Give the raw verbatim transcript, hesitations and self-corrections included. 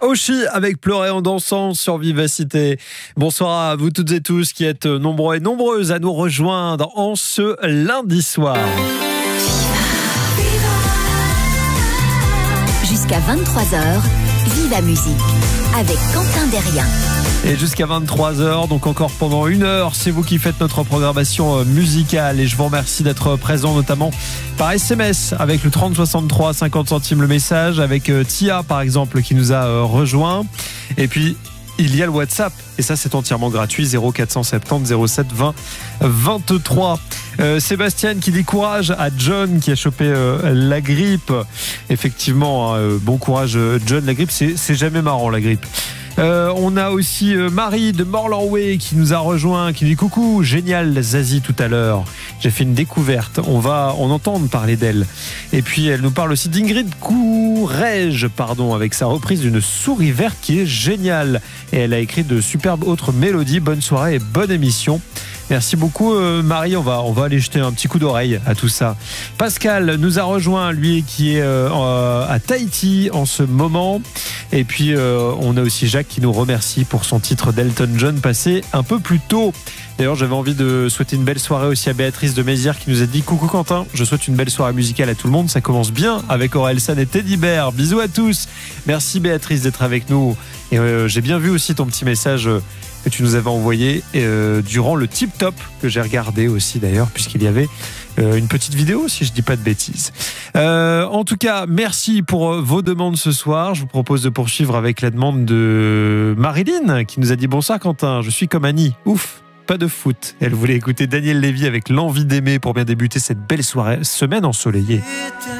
Oshi avec Pleurer en dansant sur Vivacité. Bonsoir à vous toutes et tous qui êtes nombreux et nombreuses à nous rejoindre en ce lundi soir. Jusqu'à vingt-trois heures, Viva Musique avec Quentin Derrien. Et jusqu'à vingt-trois heures, donc encore pendant une heure, c'est vous qui faites notre programmation musicale. Et je vous remercie d'être présent notamment par S M S avec le trente soixante-trois, cinquante centimes le message, avec Tia par exemple qui nous a rejoint. Et puis il y a le WhatsApp, et ça c'est entièrement gratuit, zéro quatre cent soixante-dix zéro sept vingt vingt-trois. Euh, Sébastien qui dit courage à John qui a chopé euh, la grippe. Effectivement, hein, euh, bon courage John, la grippe c'est, c'est jamais marrant la grippe. Euh, on a aussi euh, Marie de Morlanway qui nous a rejoint, qui dit coucou, génial Zazie tout à l'heure. J'ai fait une découverte, on va en entendre parler d'elle. Et puis elle nous parle aussi d'Ingrid Courrèges, pardon, avec sa reprise d'une Souris verte qui est géniale. Et elle a écrit de superbes autres mélodies. Bonne soirée et bonne émission. Merci beaucoup euh, Marie, on va, on va aller jeter un petit coup d'oreille à tout ça. Pascal nous a rejoint, lui qui est euh, à Tahiti en ce moment. Et puis euh, on a aussi Jacques qui nous remercie pour son titre d'Elton John passé un peu plus tôt. D'ailleurs j'avais envie de souhaiter une belle soirée aussi à Béatrice de Mézières qui nous a dit coucou Quentin, je souhaite une belle soirée musicale à tout le monde, ça commence bien avec Orelsan et Teddy Bear. Bisous à tous, merci Béatrice d'être avec nous. Et euh, j'ai bien vu aussi ton petit message euh, que tu nous avais envoyé euh, durant le Tip Top que j'ai regardé aussi d'ailleurs puisqu'il y avait euh, une petite vidéo si je dis pas de bêtises. Euh, en tout cas, merci pour euh, vos demandes ce soir. Je vous propose de poursuivre avec la demande de Marilyn qui nous a dit bonsoir Quentin, je suis comme Annie, ouf. Pas de foot. Elle voulait écouter Daniel Lévy avec l'envie d'aimer pour bien débuter cette belle soirée, semaine ensoleillée.